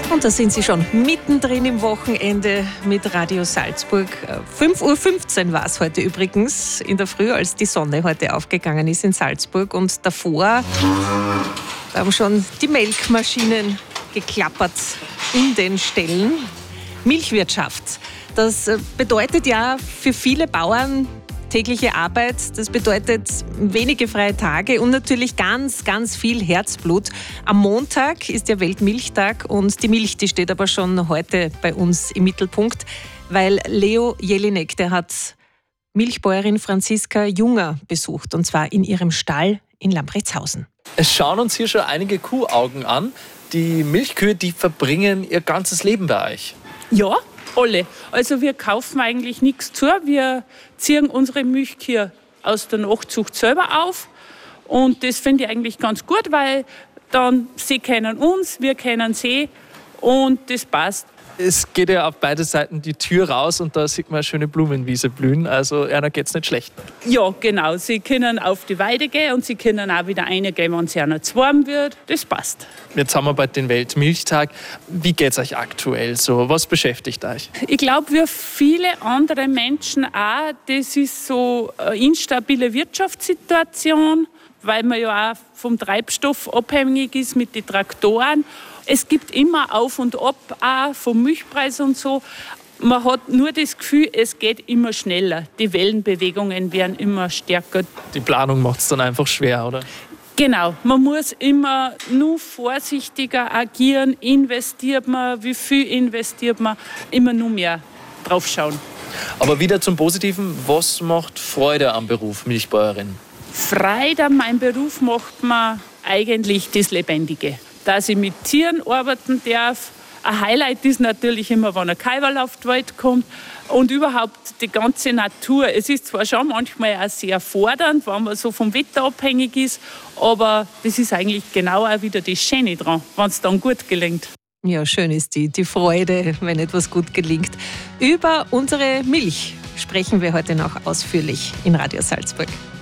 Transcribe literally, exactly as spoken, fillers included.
Und da sind Sie schon mittendrin im Wochenende mit Radio Salzburg. fünf Uhr fünfzehn war es heute übrigens in der Früh, als die Sonne heute aufgegangen ist in Salzburg. Und davor haben schon die Melkmaschinen geklappert in den Ställen. Milchwirtschaft, das bedeutet ja für viele Bauern tägliche Arbeit, das bedeutet wenige freie Tage und natürlich ganz, ganz viel Herzblut. Am Montag ist ja Weltmilchtag und die Milch, die steht aber schon heute bei uns im Mittelpunkt, weil Leo Jelinek, der hat Milchbäuerin Franziska Junger besucht und zwar in ihrem Stall in Lamprechtshausen. Es schauen uns hier schon einige Kuhaugen an. Die Milchkühe, die verbringen ihr ganzes Leben bei euch. Ja, alle. Also wir kaufen eigentlich nichts zu. Wir ziehen unsere Milchkühe aus der Nachzucht selber auf. Und das finde ich eigentlich ganz gut, weil dann sie kennen uns, wir kennen sie und das passt. Es geht ja auf beide Seiten die Tür raus und da sieht man eine schöne Blumenwiese blühen. Also einer geht es nicht schlecht. Ja, genau. Sie können auf die Weide gehen und sie können auch wieder reingehen, wenn es ihnen zu warm wird. Das passt. Jetzt haben wir bald den Weltmilchtag. Wie geht es euch aktuell so? Was beschäftigt euch? Ich glaube, wie viele andere Menschen auch, das ist so eine instabile Wirtschaftssituation, weil man ja auch vom Treibstoff abhängig ist mit den Traktoren. Es gibt immer Auf und Ab, auch vom Milchpreis und so. Man hat nur das Gefühl, es geht immer schneller. Die Wellenbewegungen werden immer stärker. Die Planung macht es dann einfach schwer, oder? Genau, man muss immer nur vorsichtiger agieren. Investiert man, wie viel investiert man, immer nur mehr drauf schauen. Aber wieder zum Positiven, was macht Freude am Beruf Milchbäuerin? Freude an meinem Beruf macht man eigentlich das Lebendige. Dass ich mit Tieren arbeiten darf. Ein Highlight ist natürlich immer, wenn ein Kaiberl auf die Welt kommt und überhaupt die ganze Natur. Es ist zwar schon manchmal auch sehr fordernd, wenn man so vom Wetter abhängig ist, aber das ist eigentlich genau auch wieder das Schöne dran, wenn es dann gut gelingt. Ja, schön ist die, die Freude, wenn etwas gut gelingt. Über unsere Milch sprechen wir heute noch ausführlich in Radio Salzburg.